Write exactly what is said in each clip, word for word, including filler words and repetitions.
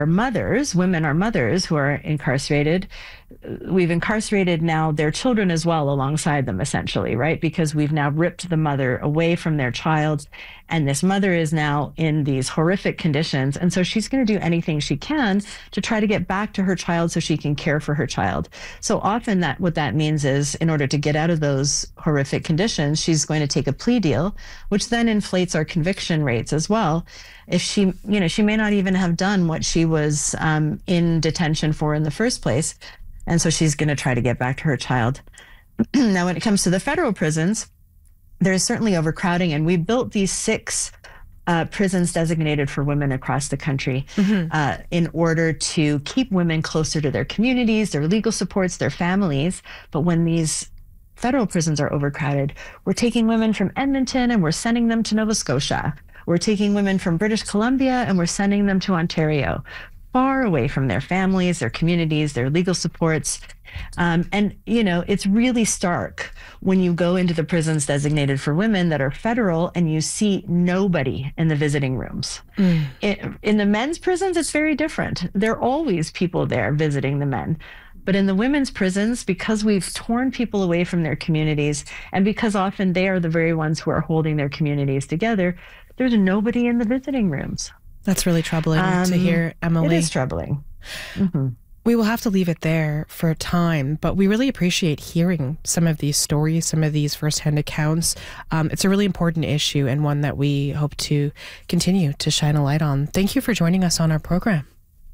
mothers, women are mothers who are incarcerated. We've incarcerated now their children as well alongside them, essentially, right? Because we've now ripped the mother away from their child, and this mother is now in these horrific conditions. And so she's going to do anything she can to try to get back to her child so she can care for her child. So often that what that means is, in order to get out of those horrific conditions, she's going to take a plea deal, which then inflates our conviction rates as well. If she, you know, she may not even have done what she was um, in detention for in the first place. And so she's going to try to get back to her child. Now, when it comes to the federal prisons, there is certainly overcrowding, and we built these six uh, prisons designated for women across the country mm-hmm. uh, in order to keep women closer to their communities, their legal supports, their families. But when these federal prisons are overcrowded, we're taking women from Edmonton and we're sending them to Nova Scotia. We're taking women from British Columbia and we're sending them to Ontario, far away from their families, their communities, their legal supports. Um, and, you know, it's really stark when you go into the prisons designated for women that are federal and you see nobody in the visiting rooms. Mm. In, in the men's prisons, it's very different. There are always people there visiting the men. But in the women's prisons, because we've torn people away from their communities, and because often they are the very ones who are holding their communities together, there's nobody in the visiting rooms. That's really troubling um, to hear, Emily. It is troubling. Mm-hmm. We will have to leave it there for a time, but we really appreciate hearing some of these stories, some of these firsthand accounts. Um, it's a really important issue and one that we hope to continue to shine a light on. Thank you for joining us on our program.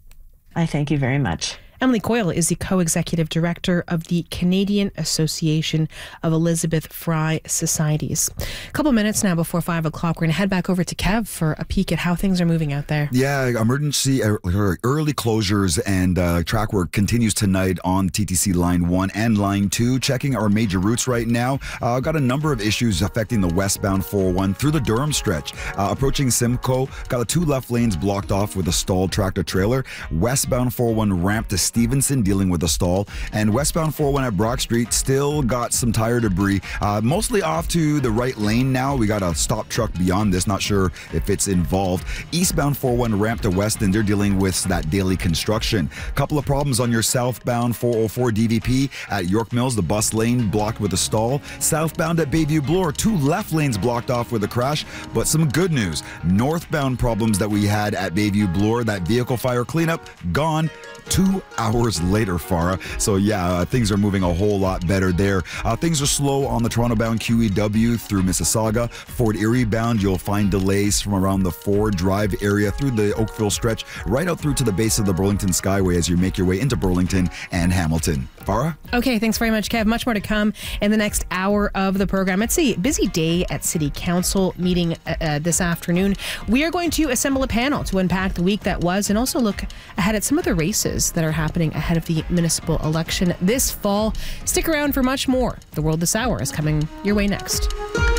I thank you very much. Emily Coyle is the co-executive director of the Canadian Association of Elizabeth Fry Societies. A couple minutes now before five o'clock, we're going to head back over to Kev for a peek at how things are moving out there. Yeah, emergency uh, early closures and uh, track work continues tonight on T T C Line one and Line two. Checking our major routes right now. Uh, got a number of issues affecting the westbound four oh one through the Durham stretch. Uh, approaching Simcoe, got a two left lanes blocked off with a stalled tractor trailer. Westbound four oh one ramp to Stevenson dealing with a stall, and westbound four oh one at Brock Street still got some tire debris, uh, mostly off to the right lane now. We got a stop truck beyond this, not sure if it's involved. Eastbound four oh one ramp to Weston, they're dealing with that daily construction. Couple of problems on your southbound four oh four D V P at York Mills, the bus lane blocked with a stall. Southbound at Bayview Bloor, two left lanes blocked off with a crash, but some good news. Northbound problems that we had at Bayview Bloor, that vehicle fire cleanup, gone. Two hours later, Farah. So yeah, uh, things are moving a whole lot better there. Uh, things are slow on the Toronto-bound Q E W through Mississauga. Fort Erie-bound, you'll find delays from around the Ford Drive area through the Oakville stretch, right out through to the base of the Burlington Skyway as you make your way into Burlington and Hamilton. Farah? Okay, thanks very much, Kev. Much more to come in the next hour of the program. It's a busy day at City Council meeting uh, uh, this afternoon. We are going to assemble a panel to unpack the week that was and also look ahead at some of the races that are happening ahead of the municipal election this fall. Stick around for much more. The World This Hour is coming your way next.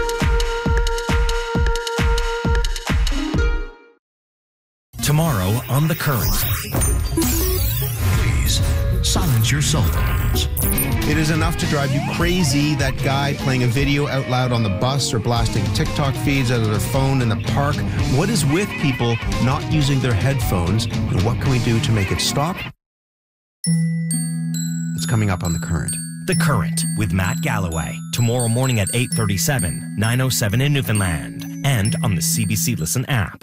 Tomorrow on The Current. Please silence your cell phones. It is enough to drive you crazy. That guy playing a video out loud on the bus or blasting TikTok feeds out of their phone in the park. What is with people not using their headphones, and what can we do to make it stop? It's coming up on The Current. The Current with Matt Galloway. Tomorrow morning at eight thirty-seven, nine oh seven in Newfoundland, and on the C B C Listen app.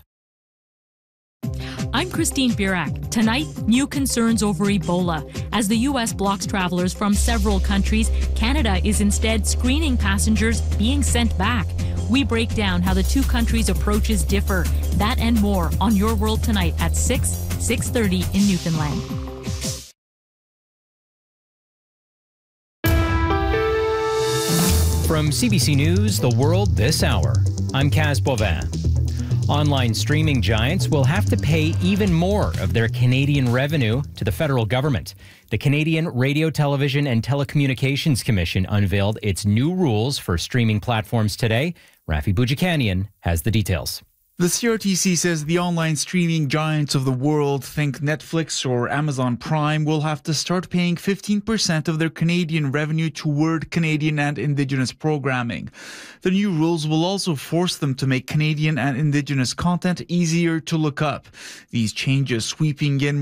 I'm Christine Burak. Tonight, new concerns over Ebola. As the U S blocks travelers from several countries, Canada is instead screening passengers being sent back. We break down how the two countries' approaches differ. That and more on Your World Tonight at six, six thirty in Newfoundland. From C B C News, The World This Hour, I'm Kaz Bovin. Online streaming giants will have to pay even more of their Canadian revenue to the federal government. The Canadian Radio, Television and Telecommunications Commission unveiled its new rules for streaming platforms today. Rafi Boudjikanian has the details. The C R T C says the online streaming giants of the world, think Netflix or Amazon Prime, will have to start paying fifteen percent of their Canadian revenue toward Canadian and Indigenous programming. The new rules will also force them to make Canadian and Indigenous content easier to look up. These changes sweeping in